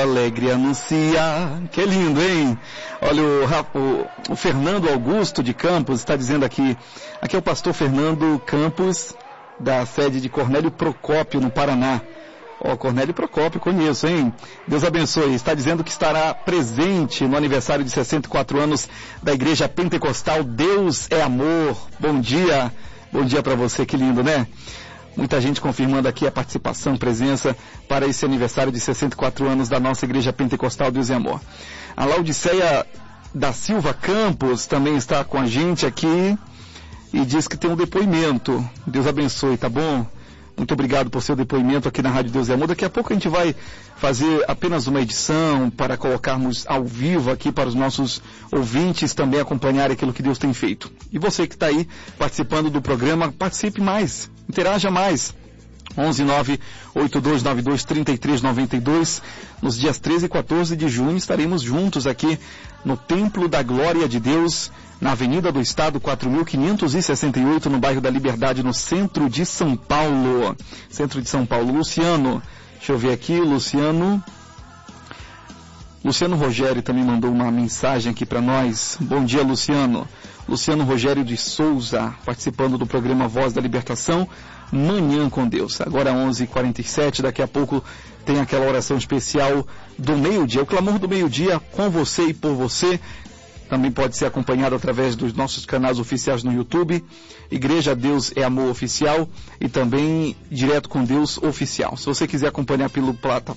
alegre anuncia. Que lindo, hein? Olha, o Fernando Augusto de Campos está dizendo aqui é o pastor Fernando Campos, da sede de Cornélio Procópio, no Paraná. Cornélio Procópio, conheço, hein? Deus abençoe. Está dizendo que estará presente no aniversário de 64 anos da Igreja Pentecostal Deus é Amor. Bom dia para você, que lindo, né? Muita gente confirmando aqui a participação, presença para esse aniversário de 64 anos da nossa Igreja Pentecostal Deus é Amor. A Laudiceia da Silva Campos também está com a gente aqui e diz que tem um depoimento. Deus abençoe, tá bom? Muito obrigado por seu depoimento aqui na Rádio Deus é Amor. Daqui a pouco a gente vai fazer apenas uma edição para colocarmos ao vivo aqui para os nossos ouvintes também acompanharem aquilo que Deus tem feito. E você que está aí participando do programa, participe mais, interaja mais. 11982923392. Nos dias 13 e 14 de junho estaremos juntos aqui no Templo da Glória de Deus, na Avenida do Estado, 4.568, no bairro da Liberdade, no centro de São Paulo. Centro de São Paulo. Luciano, deixa eu ver aqui, Luciano Rogério também mandou uma mensagem aqui para nós. Bom dia, Luciano. Luciano Rogério de Souza, participando do programa Voz da Libertação, Manhã com Deus. Agora 11h47, daqui a pouco tem aquela oração especial do meio-dia, o clamor do meio-dia com você e por você. Também pode ser acompanhado através dos nossos canais oficiais no YouTube, Igreja Deus é Amor Oficial e também Direto com Deus Oficial. Se você quiser acompanhar pela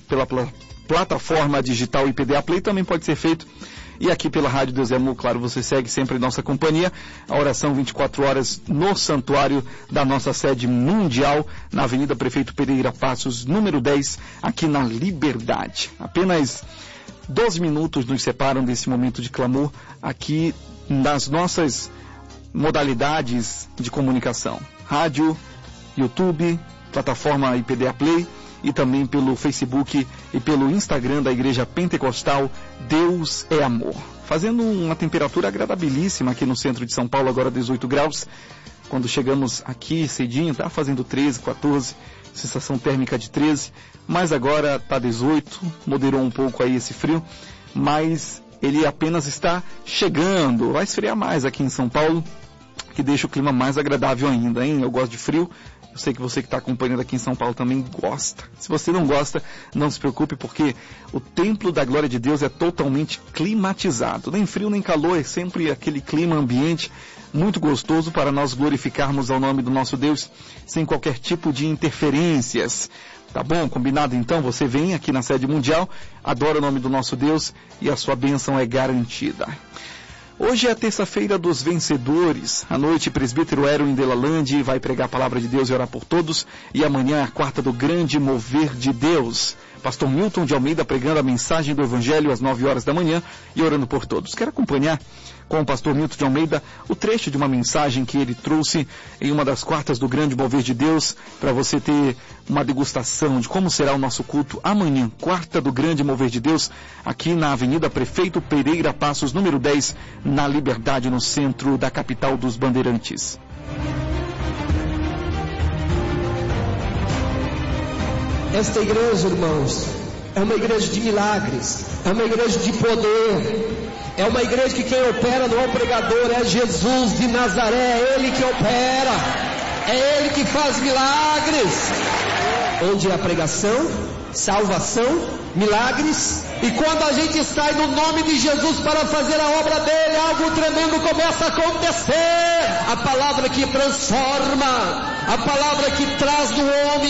plataforma digital IPDA Play, também pode ser feito. E aqui pela Rádio Deus é Amor, claro, você segue sempre nossa companhia. A oração 24 horas no santuário da nossa sede mundial, na Avenida Prefeito Pereira Passos, número 10, aqui na Liberdade. Apenas 12 minutos nos separam desse momento de clamor aqui nas nossas modalidades de comunicação. Rádio, YouTube, plataforma IPDA Play e também pelo Facebook e pelo Instagram da Igreja Pentecostal Deus é Amor. Fazendo uma temperatura agradabilíssima aqui no centro de São Paulo, agora 18 graus. Quando chegamos aqui cedinho, tá fazendo 13, 14, sensação térmica de 13, mas agora tá 18, moderou um pouco aí esse frio, mas ele apenas está chegando. Vai esfriar mais aqui em São Paulo, que deixa o clima mais agradável ainda, hein? Eu gosto de frio. Eu sei que você que está acompanhando aqui em São Paulo também gosta. Se você não gosta, não se preocupe, porque o Templo da Glória de Deus é totalmente climatizado. Nem frio, nem calor, é sempre aquele clima ambiente muito gostoso para nós glorificarmos ao nome do nosso Deus, sem qualquer tipo de interferências. Tá bom? Combinado então? Você vem aqui na sede mundial, adora o nome do nosso Deus e a sua bênção é garantida. Hoje é a terça-feira dos vencedores. À noite, presbítero Erwin Delalande vai pregar a palavra de Deus e orar por todos. E amanhã é a quarta do grande mover de Deus. Pastor Milton de Almeida pregando a mensagem do Evangelho às 9 horas da manhã e orando por todos. Quero acompanhar com o pastor Milton de Almeida o trecho de uma mensagem que ele trouxe em uma das quartas do grande mover de Deus, para você ter uma degustação de como será o nosso culto amanhã, quarta do grande mover de Deus, aqui na Avenida Prefeito Pereira Passos, número 10, na Liberdade, no centro da capital dos Bandeirantes. Esta igreja, irmãos, é uma igreja de milagres, é uma igreja de poder, é uma igreja que quem opera não é o pregador, é Jesus de Nazaré, é Ele que opera, é Ele que faz milagres. Onde é a pregação, salvação, milagres, e quando a gente sai no nome de Jesus para fazer a obra dele, algo tremendo começa a acontecer. A palavra que transforma, a palavra que traz do homem